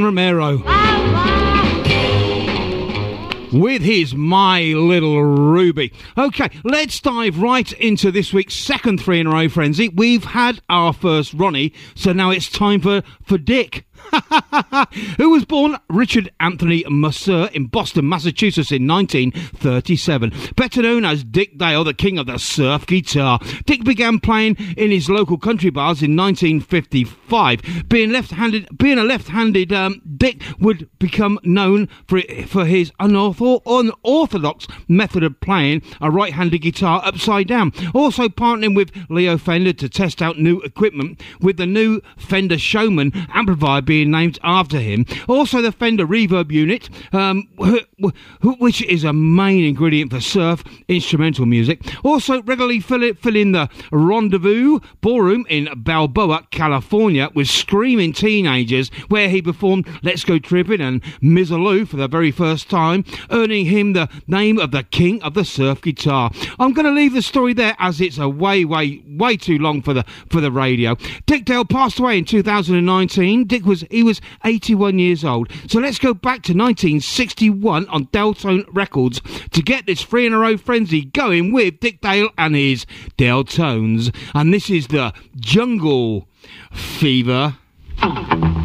Romero with his My Little Ruby. Okay, let's dive right into this week's second 3 in a row frenzy. We've had our first Ronnie, so now it's time for Dick. Who was born Richard Anthony Mercer in Boston, Massachusetts in 1937. Better known as Dick Dale, the king of the surf guitar. Dick began playing in his local country bars in 1955. Being a left-handed, Dick would become known for his unorthodox method of playing a right-handed guitar upside down. Also partnering with Leo Fender to test out new equipment, with the new Fender Showman amplifier being named after him. Also the Fender Reverb unit, which is a main ingredient for surf instrumental music. Also regularly fill in the Rendezvous Ballroom in Balboa, California, with screaming teenagers, where he performed Let's Go Trippin' and Mizzaloo for the very first time, earning him the name of the king of the surf guitar. I'm going to leave the story there, as it's a way too long for the radio. Dick Dale passed away in 2019. He was 81 years old. So let's go back to 1961 on Deltone Records to get this 3 in a row frenzy going with Dick Dale and his Deltones. And this is the Jungle Fever.